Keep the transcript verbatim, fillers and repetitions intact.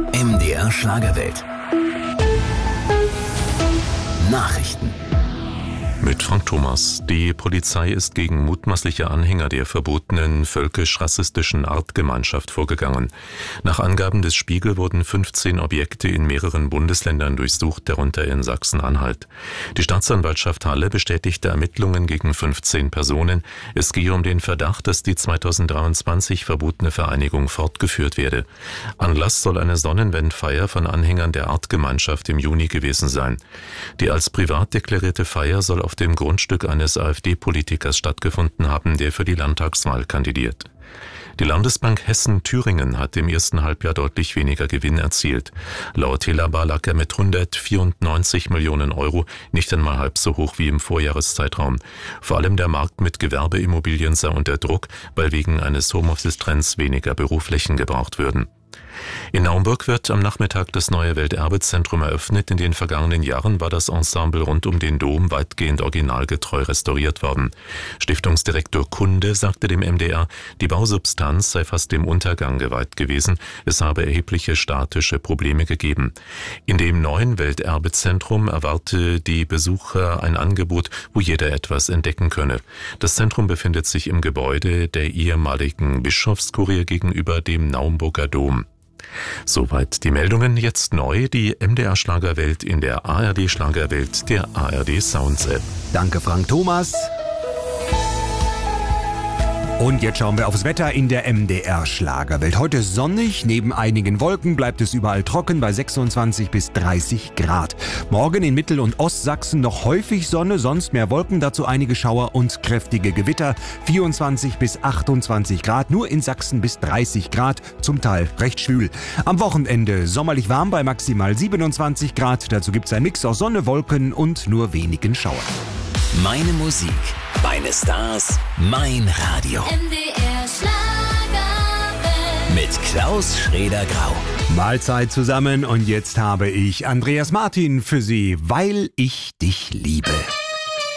M D R Schlagerwelt. Nachrichten. Mit Frank Thomas. Die Polizei ist gegen mutmaßliche Anhänger der verbotenen völkisch-rassistischen Artgemeinschaft vorgegangen. Nach Angaben des Spiegel wurden fünfzehn Objekte in mehreren Bundesländern durchsucht, darunter in Sachsen-Anhalt. Die Staatsanwaltschaft Halle bestätigte Ermittlungen gegen fünfzehn Personen. Es gehe um den Verdacht, dass die zweitausenddreiundzwanzig verbotene Vereinigung fortgeführt werde. Anlass soll eine Sonnenwendfeier von Anhängern der Artgemeinschaft im Juni gewesen sein. Die als privat deklarierte Feier soll auf dem Grundstück eines AfD-Politikers stattgefunden haben, der für die Landtagswahl kandidiert. Die Landesbank Hessen-Thüringen hat im ersten Halbjahr deutlich weniger Gewinn erzielt. Laut Helaba lag er mit hundertvierundneunzig Millionen Euro nicht einmal halb so hoch wie im Vorjahreszeitraum. Vor allem der Markt mit Gewerbeimmobilien sei unter Druck, weil wegen eines Homeoffice-Trends weniger Büroflächen gebraucht würden. In Naumburg wird am Nachmittag das neue Welterbezentrum eröffnet. In den vergangenen Jahren war das Ensemble rund um den Dom weitgehend originalgetreu restauriert worden. Stiftungsdirektor Kunde sagte dem M D R, die Bausubstanz sei fast dem Untergang geweiht gewesen. Es habe erhebliche statische Probleme gegeben. In dem neuen Welterbezentrum erwarte die Besucher ein Angebot, wo jeder etwas entdecken könne. Das Zentrum befindet sich im Gebäude der ehemaligen Bischofskurie gegenüber dem Naumburger Dom. Soweit die Meldungen. Jetzt neu die M D R Schlagerwelt in der A R D Schlagerwelt der A R D Sounds App. Danke Frank Thomas. Und jetzt schauen wir aufs Wetter in der M D R Schlagerwelt. Heute sonnig, neben einigen Wolken bleibt es überall trocken bei sechsundzwanzig bis dreißig Grad. Morgen in Mittel- und Ostsachsen noch häufig Sonne, sonst mehr Wolken, dazu einige Schauer und kräftige Gewitter. vierundzwanzig bis achtundzwanzig Grad, nur in Sachsen bis dreißig Grad, zum Teil recht schwül. Am Wochenende sommerlich warm bei maximal siebenundzwanzig Grad, dazu gibt es ein Mix aus Sonne, Wolken und nur wenigen Schauern. Meine Musik, meine Stars, mein Radio. M D R Schlagerwelt. Mit Klaus Schrader-Grau. Mahlzeit zusammen und jetzt habe ich Andreas Martin für Sie, weil ich dich liebe.